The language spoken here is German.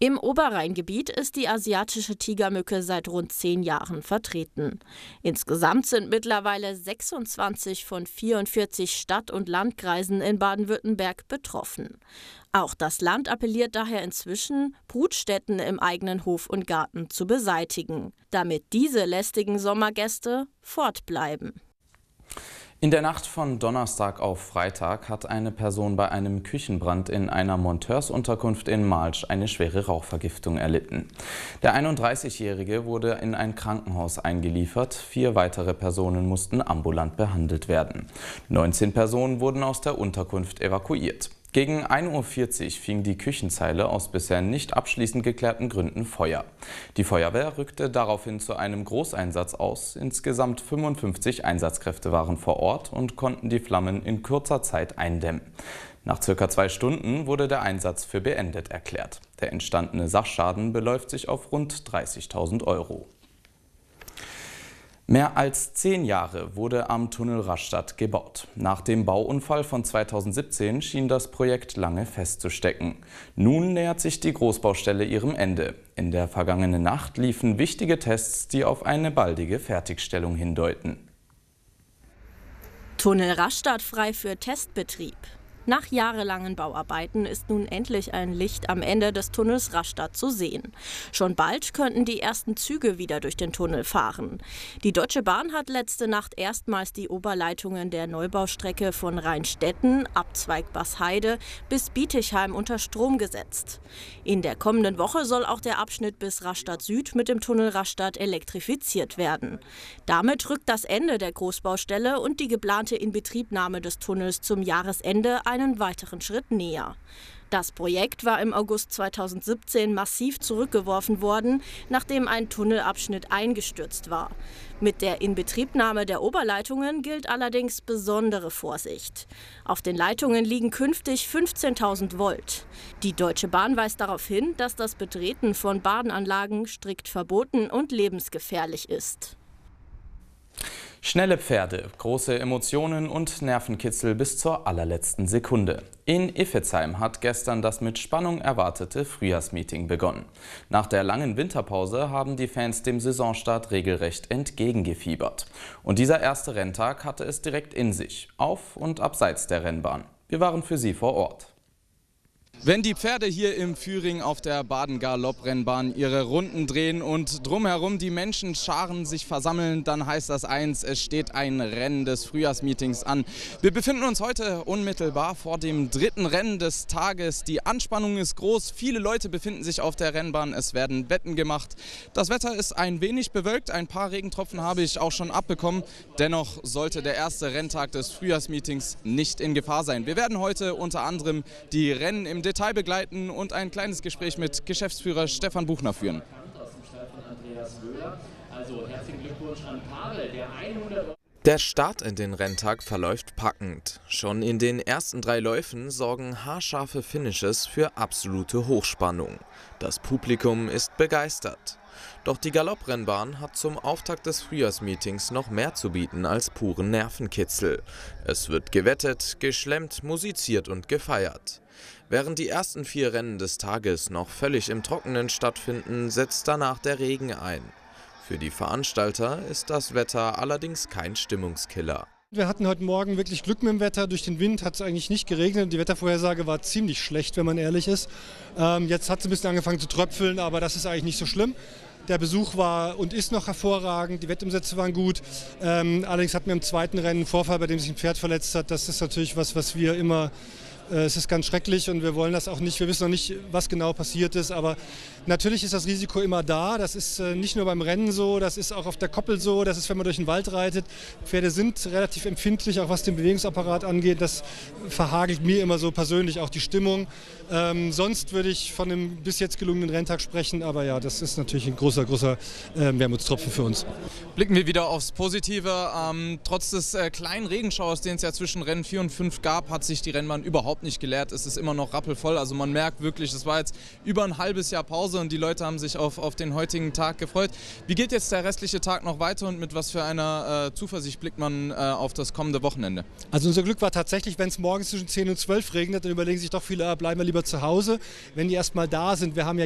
Im Oberrheingebiet ist die asiatische Tigermücke seit rund 10 Jahren vertreten. Insgesamt sind mittlerweile 26 von 44 Stadt- und Landkreisen in Baden-Württemberg betroffen. Auch das Land appelliert daher inzwischen, Brutstätten im eigenen Hof und Garten zu beseitigen, damit diese lästigen Sommergäste fortbleiben. In der Nacht von Donnerstag auf Freitag hat eine Person bei einem Küchenbrand in einer Monteursunterkunft in Marlsch eine schwere Rauchvergiftung erlitten. Der 31-Jährige wurde in ein Krankenhaus eingeliefert. 4 weitere Personen mussten ambulant behandelt werden. 19 Personen wurden aus der Unterkunft evakuiert. Gegen 1:40 Uhr fing die Küchenzeile aus bisher nicht abschließend geklärten Gründen Feuer. Die Feuerwehr rückte daraufhin zu einem Großeinsatz aus. Insgesamt 55 Einsatzkräfte waren vor Ort und konnten die Flammen in kurzer Zeit eindämmen. Nach ca. 2 Stunden wurde der Einsatz für beendet erklärt. Der entstandene Sachschaden beläuft sich auf rund 30.000 €. Mehr als 10 Jahre wurde am Tunnel Rastatt gebaut. Nach dem Bauunfall von 2017 schien das Projekt lange festzustecken. Nun nähert sich die Großbaustelle ihrem Ende. In der vergangenen Nacht liefen wichtige Tests, die auf eine baldige Fertigstellung hindeuten. Tunnel Rastatt frei für Testbetrieb. Nach jahrelangen Bauarbeiten ist nun endlich ein Licht am Ende des Tunnels Rastatt zu sehen. Schon bald könnten die ersten Züge wieder durch den Tunnel fahren. Die Deutsche Bahn hat letzte Nacht erstmals die Oberleitungen der Neubaustrecke von Rheinstetten, Abzweig Basheide bis Bietigheim unter Strom gesetzt. In der kommenden Woche soll auch der Abschnitt bis Rastatt Süd mit dem Tunnel Rastatt elektrifiziert werden. Damit rückt das Ende der Großbaustelle und die geplante Inbetriebnahme des Tunnels zum Jahresende einen weiteren Schritt näher. Das Projekt war im August 2017 massiv zurückgeworfen worden, nachdem ein Tunnelabschnitt eingestürzt war. Mit der Inbetriebnahme der Oberleitungen gilt allerdings besondere Vorsicht. Auf den Leitungen liegen künftig 15.000 Volt. Die Deutsche Bahn weist darauf hin, dass das Betreten von Badenanlagen strikt verboten und lebensgefährlich ist. Schnelle Pferde, große Emotionen und Nervenkitzel bis zur allerletzten Sekunde. In Iffezheim hat gestern das mit Spannung erwartete Frühjahrsmeeting begonnen. Nach der langen Winterpause haben die Fans dem Saisonstart regelrecht entgegengefiebert. Und dieser erste Renntag hatte es direkt in sich, auf und abseits der Rennbahn. Wir waren für Sie vor Ort. Wenn die Pferde hier im Führing auf der Baden-Galopp-Rennbahn ihre Runden drehen und drumherum die Menschenscharen sich versammeln, dann heißt das eins, es steht ein Rennen des Frühjahrsmeetings an. Wir befinden uns heute unmittelbar vor dem 3. Rennen des Tages. Die Anspannung ist groß, viele Leute befinden sich auf der Rennbahn, es werden Wetten gemacht. Das Wetter ist ein wenig bewölkt, ein paar Regentropfen habe ich auch schon abbekommen. Dennoch sollte der erste Renntag des Frühjahrsmeetings nicht in Gefahr sein. Wir werden heute unter anderem die Rennen im Detail begleiten und ein kleines Gespräch mit Geschäftsführer Stefan Buchner führen. Also herzlichen Glückwunsch an Pavel, der 100. Der Start in den Renntag verläuft packend. Schon in den ersten 3 Läufen sorgen haarscharfe Finishes für absolute Hochspannung. Das Publikum ist begeistert. Doch die Galopprennbahn hat zum Auftakt des Frühjahrsmeetings noch mehr zu bieten als puren Nervenkitzel. Es wird gewettet, geschlemmt, musiziert und gefeiert. Während die ersten 4 Rennen des Tages noch völlig im Trockenen stattfinden, setzt danach der Regen ein. Für die Veranstalter ist das Wetter allerdings kein Stimmungskiller. Wir hatten heute Morgen wirklich Glück mit dem Wetter. Durch den Wind hat es eigentlich nicht geregnet. Die Wettervorhersage war ziemlich schlecht, wenn man ehrlich ist. Jetzt hat es ein bisschen angefangen zu tröpfeln, aber das ist eigentlich nicht so schlimm. Der Besuch war und ist noch hervorragend, die Wettumsätze waren gut. Allerdings hatten wir im 2. Rennen einen Vorfall, bei dem sich ein Pferd verletzt hat. Das ist natürlich was wir immer... Es ist ganz schrecklich und wir wollen das auch nicht. Wir wissen noch nicht, was genau passiert ist, aber natürlich ist das Risiko immer da. Das ist nicht nur beim Rennen so, das ist auch auf der Koppel so, das ist, wenn man durch den Wald reitet. Pferde sind relativ empfindlich, auch was den Bewegungsapparat angeht. Das verhagelt mir immer so persönlich auch die Stimmung. Sonst würde ich von einem bis jetzt gelungenen Renntag sprechen, aber ja, das ist natürlich ein großer Wermutstropfen für uns. Blicken wir wieder aufs Positive. Trotz des kleinen Regenschauers, den es ja zwischen Rennen 4 und 5 gab, hat sich die Rennbahn überhaupt nicht geleert. Es ist immer noch rappelvoll. Also man merkt wirklich, es war jetzt über ein halbes Jahr Pause und die Leute haben sich auf den heutigen Tag gefreut. Wie geht jetzt der restliche Tag noch weiter und mit was für einer Zuversicht blickt man auf das kommende Wochenende? Also unser Glück war tatsächlich, wenn es morgens zwischen 10 und 12 regnet, dann überlegen sich doch viele, bleiben wir lieber zu Hause. Wenn die erst mal da sind, wir haben ja